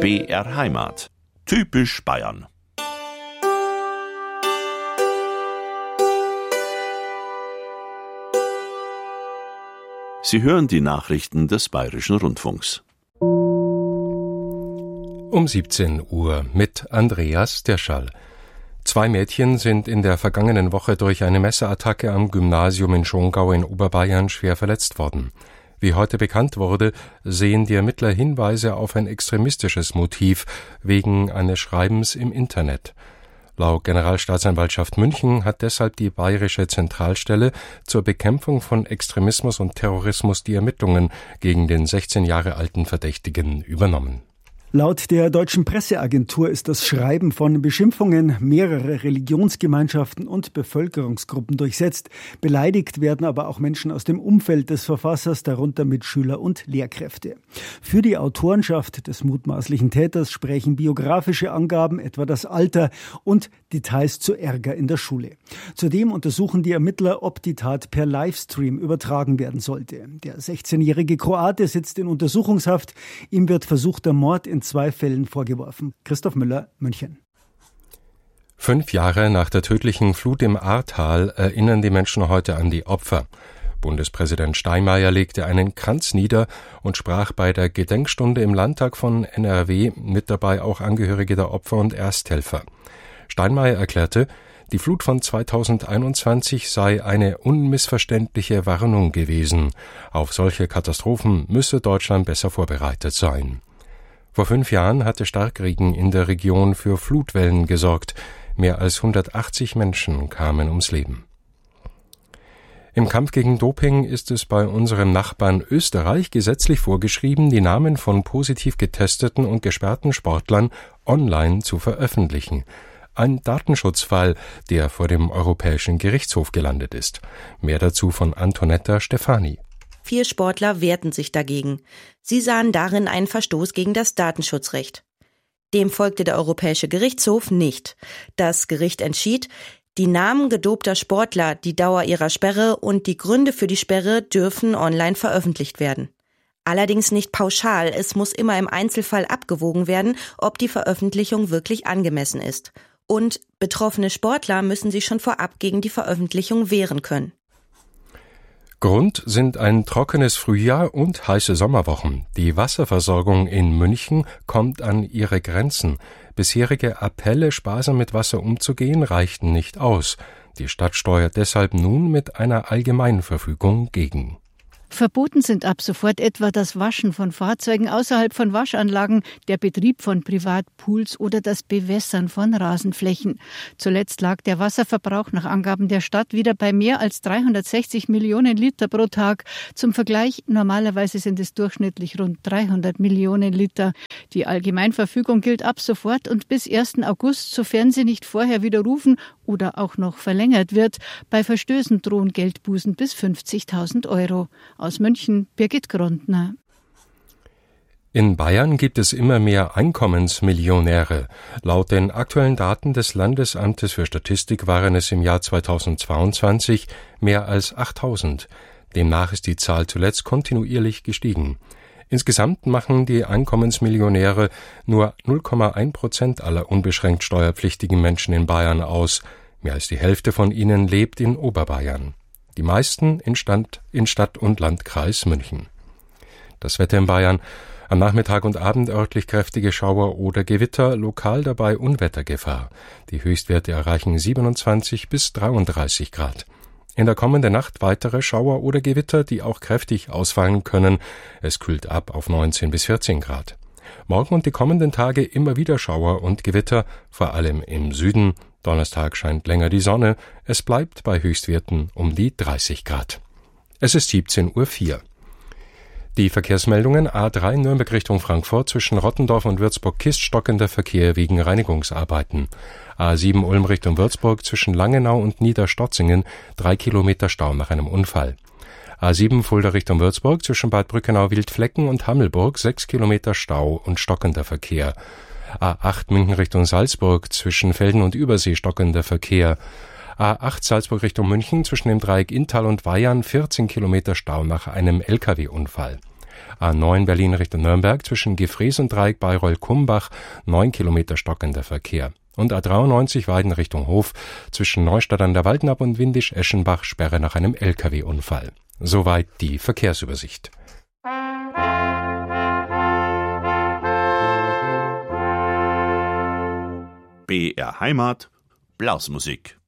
BR Heimat. Typisch Bayern. Sie hören die Nachrichten des Bayerischen Rundfunks. Um 17 Uhr mit Andreas Derschall. 2 Mädchen sind in der vergangenen Woche durch eine Messerattacke am Gymnasium in Schongau in Oberbayern schwer verletzt worden. Wie heute bekannt wurde, sehen die Ermittler Hinweise auf ein extremistisches Motiv wegen eines Schreibens im Internet. Laut Generalstaatsanwaltschaft München hat deshalb die Bayerische Zentralstelle zur Bekämpfung von Extremismus und Terrorismus die Ermittlungen gegen den 16 Jahre alten Verdächtigen übernommen. Laut der deutschen Presseagentur ist das Schreiben von Beschimpfungen mehrerer Religionsgemeinschaften und Bevölkerungsgruppen durchsetzt. Beleidigt werden aber auch Menschen aus dem Umfeld des Verfassers, darunter Mitschüler und Lehrkräfte. Für die Autorenschaft des mutmaßlichen Täters sprechen biografische Angaben, etwa das Alter und Details zu Ärger in der Schule. Zudem untersuchen die Ermittler, ob die Tat per Livestream übertragen werden sollte. Der 16-jährige Kroate sitzt in Untersuchungshaft. Ihm wird versuchter Mord in 2 Fällen vorgeworfen. Christoph Müller, München. 5 Jahre nach der tödlichen Flut im Ahrtal erinnern die Menschen heute an die Opfer. Bundespräsident Steinmeier legte einen Kranz nieder und sprach bei der Gedenkstunde im Landtag von NRW, mit dabei auch Angehörige der Opfer und Ersthelfer. Steinmeier erklärte, die Flut von 2021 sei eine unmissverständliche Warnung gewesen. Auf solche Katastrophen müsse Deutschland besser vorbereitet sein. Vor 5 Jahren hatte Starkregen in der Region für Flutwellen gesorgt. Mehr als 180 Menschen kamen ums Leben. Im Kampf gegen Doping ist es bei unserem Nachbarn Österreich gesetzlich vorgeschrieben, die Namen von positiv getesteten und gesperrten Sportlern online zu veröffentlichen. Ein Datenschutzfall, der vor dem Europäischen Gerichtshof gelandet ist. Mehr dazu von Antonetta Stefani. 4 Sportler wehrten sich dagegen. Sie sahen darin einen Verstoß gegen das Datenschutzrecht. Dem folgte der Europäische Gerichtshof nicht. Das Gericht entschied, die Namen gedopter Sportler, die Dauer ihrer Sperre und die Gründe für die Sperre dürfen online veröffentlicht werden. Allerdings nicht pauschal, es muss immer im Einzelfall abgewogen werden, ob die Veröffentlichung wirklich angemessen ist. Und betroffene Sportler müssen sich schon vorab gegen die Veröffentlichung wehren können. Grund sind ein trockenes Frühjahr und heiße Sommerwochen. Die Wasserversorgung in München kommt an ihre Grenzen. Bisherige Appelle, sparsam mit Wasser umzugehen, reichten nicht aus. Die Stadt steuert deshalb nun mit einer Allgemeinverfügung gegen. Verboten sind ab sofort etwa das Waschen von Fahrzeugen außerhalb von Waschanlagen, der Betrieb von Privatpools oder das Bewässern von Rasenflächen. Zuletzt lag der Wasserverbrauch nach Angaben der Stadt wieder bei mehr als 360 Millionen Liter pro Tag. Zum Vergleich, normalerweise sind es durchschnittlich rund 300 Millionen Liter. Die Allgemeinverfügung gilt ab sofort und bis 1. August, sofern sie nicht vorher widerrufen oder auch noch verlängert wird. Bei Verstößen drohen Geldbußen bis 50.000 Euro. Aus München, Birgit Grundner. In Bayern gibt es immer mehr Einkommensmillionäre. Laut den aktuellen Daten des Landesamtes für Statistik waren es im Jahr 2022 mehr als 8.000. Demnach ist die Zahl zuletzt kontinuierlich gestiegen. Insgesamt machen die Einkommensmillionäre nur 0,1% aller unbeschränkt steuerpflichtigen Menschen in Bayern aus. Mehr als die Hälfte von ihnen lebt in Oberbayern. Die meisten in Stadt und Landkreis München. Das Wetter in Bayern: am Nachmittag und Abend örtlich kräftige Schauer oder Gewitter, lokal dabei Unwettergefahr. Die Höchstwerte erreichen 27 bis 33 Grad. In der kommenden Nacht weitere Schauer oder Gewitter, die auch kräftig ausfallen können. Es kühlt ab auf 19 bis 14 Grad. Morgen und die kommenden Tage immer wieder Schauer und Gewitter, vor allem im Süden. Donnerstag scheint länger die Sonne. Es bleibt bei Höchstwerten um die 30 Grad. Es ist 17:04 Uhr. Die Verkehrsmeldungen: A3 Nürnberg Richtung Frankfurt zwischen Rottendorf und Würzburg-Kist stockender Verkehr wegen Reinigungsarbeiten. A7 Ulm Richtung Würzburg zwischen Langenau und Niederstotzingen 3 Kilometer Stau nach einem Unfall. A7 Fulda Richtung Würzburg zwischen Bad Brückenau-Wildflecken und Hammelburg 6 Kilometer Stau und stockender Verkehr. A8 München Richtung Salzburg zwischen Velden und Übersee stockender Verkehr. A8 Salzburg Richtung München zwischen dem Dreieck Inntal und Weyarn 14 Kilometer Stau nach einem Lkw-Unfall. A9 Berlin Richtung Nürnberg zwischen Gefrees und Dreieck Bayreuth-Kumbach 9 Kilometer stockender Verkehr. Und A93 Weiden Richtung Hof zwischen Neustadt an der Waldnab und Windisch-Eschenbach Sperre nach einem LKW-Unfall. Soweit die Verkehrsübersicht. BR Heimat, Blasmusik.